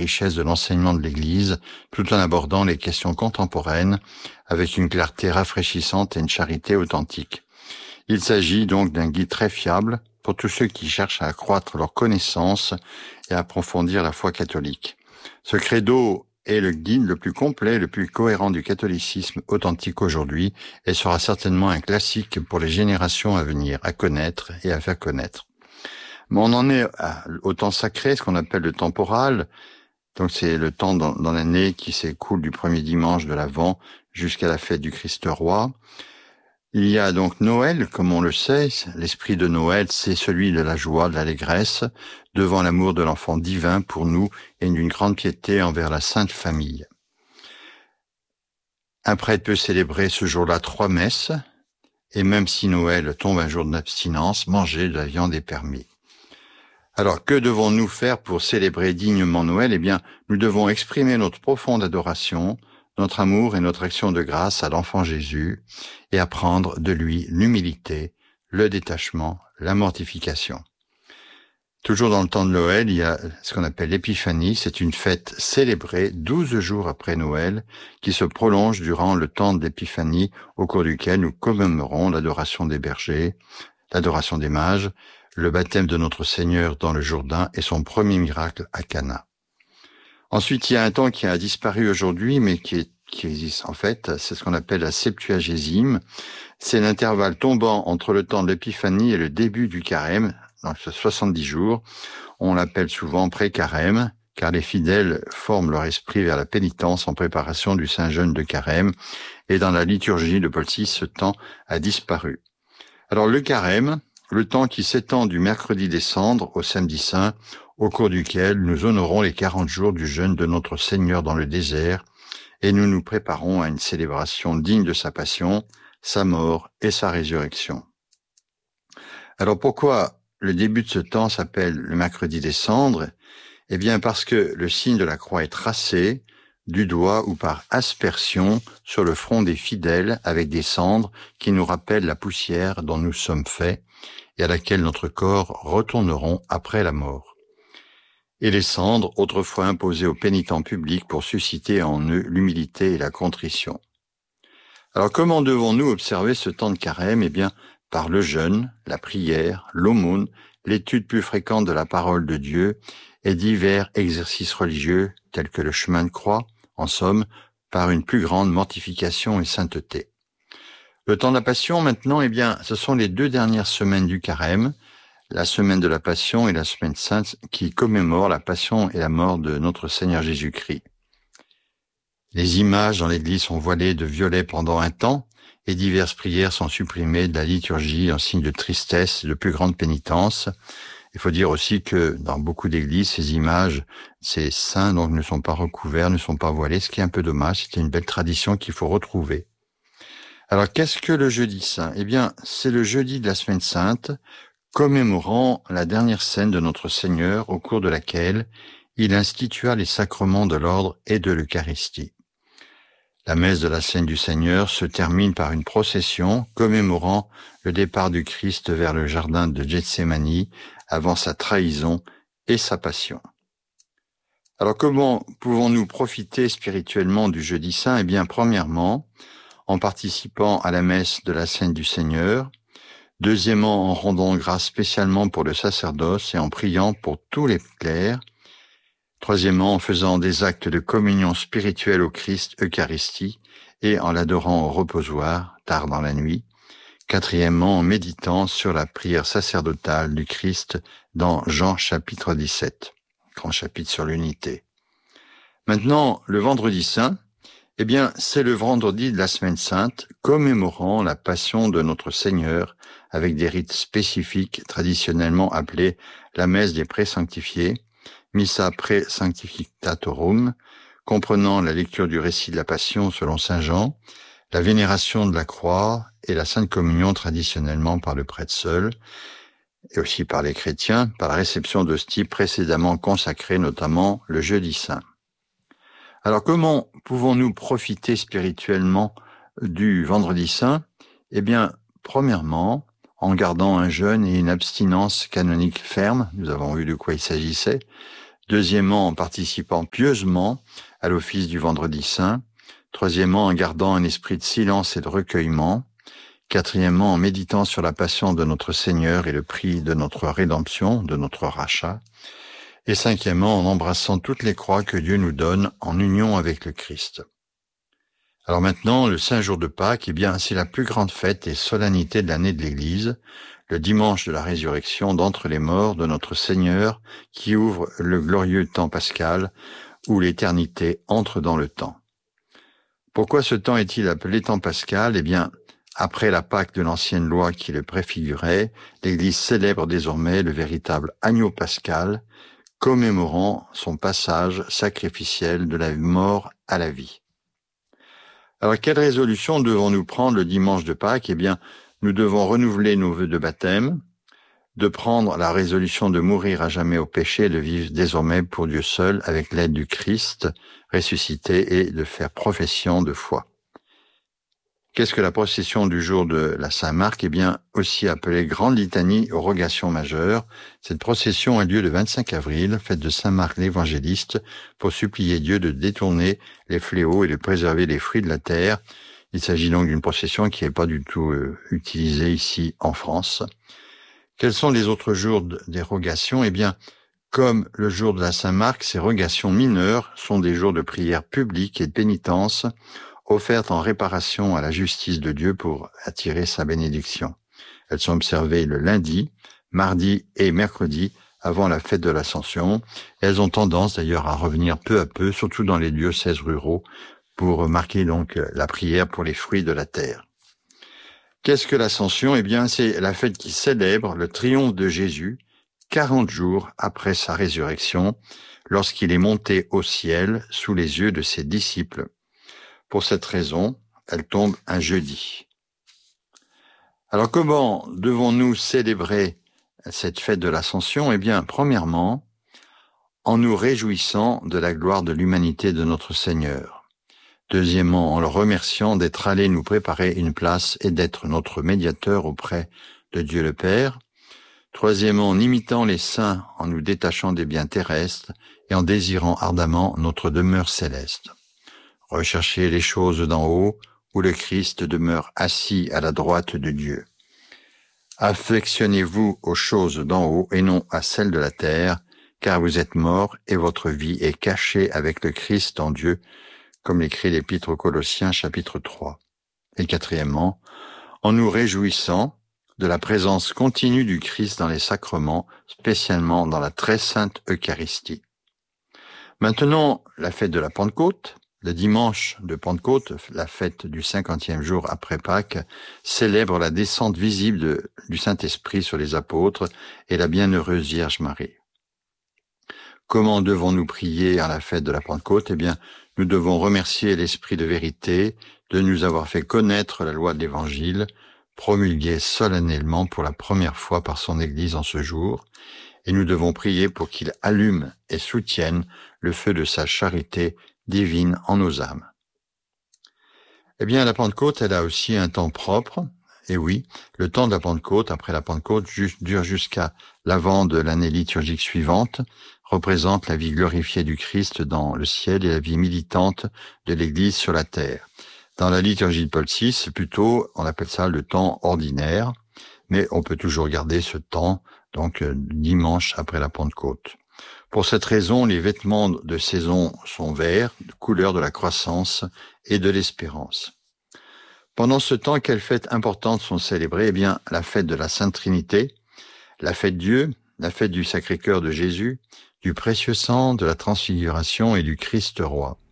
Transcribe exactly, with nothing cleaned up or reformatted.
richesses de l'enseignement de l'Église, tout en abordant les questions contemporaines avec une clarté rafraîchissante et une charité authentique. Il s'agit donc d'un guide très fiable pour tous ceux qui cherchent à accroître leur connaissance et à approfondir la foi catholique. Ce credo est le guide le plus complet, le plus cohérent du catholicisme authentique aujourd'hui et sera certainement un classique pour les générations à venir, à connaître et à faire connaître. Mais on en est au temps sacré, ce qu'on appelle le temporal. Donc c'est le temps dans, dans l'année qui s'écoule du premier dimanche de l'Avent jusqu'à la fête du Christ roi. Il y a donc Noël, comme on le sait. L'esprit de Noël, c'est celui de la joie, de l'allégresse, devant l'amour de l'enfant divin pour nous et d'une grande piété envers la Sainte Famille. Un prêtre peut célébrer ce jour-là trois messes, et même si Noël tombe un jour d'abstinence, manger de la viande est permis. Alors, que devons-nous faire pour célébrer dignement Noël? Eh bien, nous devons exprimer notre profonde adoration, notre amour et notre action de grâce à l'enfant Jésus et apprendre de lui l'humilité, le détachement, la mortification. Toujours dans le temps de Noël, il y a ce qu'on appelle l'épiphanie. C'est une fête célébrée douze jours après Noël qui se prolonge durant le temps de l'épiphanie au cours duquel nous commémorons l'adoration des bergers, l'adoration des mages, le baptême de notre Seigneur dans le Jourdain et son premier miracle à Cana. Ensuite, il y a un temps qui a disparu aujourd'hui, mais qui, est, qui existe en fait, c'est ce qu'on appelle la Septuagésime. C'est l'intervalle tombant entre le temps de l'épiphanie et le début du carême, donc soixante-dix jours. On l'appelle souvent pré-carême, car les fidèles forment leur esprit vers la pénitence en préparation du Saint-Jeûne de carême, et dans la liturgie de Paul six, ce temps a disparu. Alors le carême, le temps qui s'étend du mercredi des Cendres au samedi saint, au cours duquel nous honorons les quarante jours du jeûne de notre Seigneur dans le désert, et nous nous préparons à une célébration digne de sa passion, sa mort et sa résurrection. Alors pourquoi le début de ce temps s'appelle le mercredi des Cendres? Eh bien parce que le signe de la croix est tracé du doigt ou par aspersion sur le front des fidèles avec des cendres qui nous rappellent la poussière dont nous sommes faits et à laquelle notre corps retourneront après la mort. Et les cendres, autrefois imposées aux pénitents publics pour susciter en eux l'humilité et la contrition. Alors comment devons-nous observer ce temps de carême? Eh bien, par le jeûne, la prière, l'aumône, l'étude plus fréquente de la parole de Dieu et divers exercices religieux tels que le chemin de croix, en somme, par une plus grande mortification et sainteté. Le temps de la Passion, maintenant, eh bien, ce sont les deux dernières semaines du carême, la semaine de la Passion et la semaine sainte, qui commémorent la Passion et la mort de notre Seigneur Jésus-Christ. Les images dans l'Église sont voilées de violet pendant un temps, et diverses prières sont supprimées de la liturgie en signe de tristesse et de plus grande pénitence. Il faut dire aussi que dans beaucoup d'églises, ces images, ces saints donc ne sont pas recouverts, ne sont pas voilés, ce qui est un peu dommage. C'était une belle tradition qu'il faut retrouver. Alors, qu'est-ce que le jeudi saint? Eh bien, c'est le jeudi de la semaine sainte, commémorant la dernière scène de notre Seigneur, au cours de laquelle il institua les sacrements de l'ordre et de l'Eucharistie. La messe de la scène du Seigneur se termine par une procession commémorant le départ du Christ vers le jardin de Gethsémani avant sa trahison et sa passion. Alors, comment pouvons-nous profiter spirituellement du jeudi saint? Eh bien, premièrement, en participant à la messe de la scène du Seigneur, deuxièmement, en rendant grâce spécialement pour le sacerdoce et en priant pour tous les clercs, troisièmement, en faisant des actes de communion spirituelle au Christ Eucharistie et en l'adorant au reposoir, tard dans la nuit, quatrièmement, en méditant sur la prière sacerdotale du Christ dans Jean chapitre dix-sept, grand chapitre sur l'unité. Maintenant, le vendredi saint, eh bien, c'est le vendredi de la semaine sainte, commémorant la passion de notre Seigneur avec des rites spécifiques traditionnellement appelés la messe des présanctifiés, Missa Praesanctificatorum, comprenant la lecture du récit de la Passion selon saint Jean, la vénération de la croix et la Sainte Communion traditionnellement par le prêtre seul, et aussi par les chrétiens, par la réception d'hosties précédemment consacrées, notamment le jeudi saint. Alors comment pouvons-nous profiter spirituellement du vendredi saint? Eh bien, premièrement, en gardant un jeûne et une abstinence canonique ferme, nous avons vu de quoi il s'agissait, Deuxièmement, en participant pieusement à l'office du Vendredi Saint. Troisièmement, en gardant un esprit de silence et de recueillement. Quatrièmement, en méditant sur la passion de notre Seigneur et le prix de notre rédemption, de notre rachat. Et cinquièmement, en embrassant toutes les croix que Dieu nous donne en union avec le Christ. Alors maintenant, le Saint Jour de Pâques, eh bien, c'est la plus grande fête et solennité de l'année de l'Église, le dimanche de la résurrection d'entre les morts de notre Seigneur, qui ouvre le glorieux temps pascal, où l'éternité entre dans le temps. Pourquoi ce temps est-il appelé temps pascal? Eh bien, après la Pâque de l'ancienne loi qui le préfigurait, l'Église célèbre désormais le véritable agneau pascal, commémorant son passage sacrificiel de la mort à la vie. Alors, quelle résolution devons-nous prendre le dimanche de Pâques? Eh bien, nous devons renouveler nos vœux de baptême, de prendre la résolution de mourir à jamais au péché et de vivre désormais pour Dieu seul avec l'aide du Christ ressuscité et de faire profession de foi. Qu'est-ce que la procession du jour de la Saint-Marc? Eh bien, aussi appelée Grande Litanie aux rogations majeures. Cette procession a lieu le vingt-cinq avril, fête de Saint-Marc l'Évangéliste, pour supplier Dieu de détourner les fléaux et de préserver les fruits de la terre. Il s'agit donc d'une procession qui n'est pas du tout euh, utilisée ici en France. Quels sont les autres jours des rogations? Eh bien, comme le jour de la Saint-Marc, ces rogations mineures sont des jours de prière publique et de pénitence, offertes en réparation à la justice de Dieu pour attirer sa bénédiction. Elles sont observées le lundi, mardi et mercredi avant la fête de l'Ascension. Elles ont tendance d'ailleurs à revenir peu à peu, surtout dans les diocèses ruraux, pour marquer donc la prière pour les fruits de la terre. Qu'est-ce que l'Ascension? Eh bien, c'est la fête qui célèbre le triomphe de Jésus quarante jours après sa résurrection, lorsqu'il est monté au ciel sous les yeux de ses disciples. Pour cette raison, elle tombe un jeudi. Alors comment devons-nous célébrer cette fête de l'Ascension? Eh bien, premièrement, en nous réjouissant de la gloire de l'humanité de notre Seigneur. Deuxièmement, en le remerciant d'être allé nous préparer une place et d'être notre médiateur auprès de Dieu le Père. Troisièmement, en imitant les saints, en nous détachant des biens terrestres et en désirant ardemment notre demeure céleste. Recherchez les choses d'en haut, où le Christ demeure assis à la droite de Dieu. Affectionnez-vous aux choses d'en haut et non à celles de la terre, car vous êtes morts et votre vie est cachée avec le Christ en Dieu, comme l'écrit l'Épître aux Colossiens chapitre trois. Et quatrièmement, en nous réjouissant de la présence continue du Christ dans les sacrements, spécialement dans la très sainte Eucharistie. Maintenant, la fête de la Pentecôte. Le dimanche de Pentecôte, la fête du cinquantième jour après Pâques, célèbre la descente visible de, du Saint-Esprit sur les apôtres et la bienheureuse Vierge Marie. Comment devons-nous prier à la fête de la Pentecôte? Eh bien, nous devons remercier l'Esprit de vérité de nous avoir fait connaître la loi de l'Évangile, promulguée solennellement pour la première fois par son Église en ce jour, et nous devons prier pour qu'il allume et soutienne le feu de sa charité divine en nos âmes. Eh bien, la Pentecôte, elle a aussi un temps propre. Et oui, le temps de la Pentecôte, après la Pentecôte, dure jusqu'à l'avant de l'année liturgique suivante, représente la vie glorifiée du Christ dans le ciel et la vie militante de l'Église sur la terre. Dans la liturgie de Paul six, c'est plutôt, on appelle ça le temps ordinaire, mais on peut toujours garder ce temps, donc dimanche après la Pentecôte. Pour cette raison, les vêtements de saison sont verts, couleur de la croissance et de l'espérance. Pendant ce temps, quelles fêtes importantes sont célébrées? Eh bien, la fête de la Sainte Trinité, la fête Dieu, la fête du Sacré-Cœur de Jésus, du précieux sang, de la Transfiguration et du Christ Roi.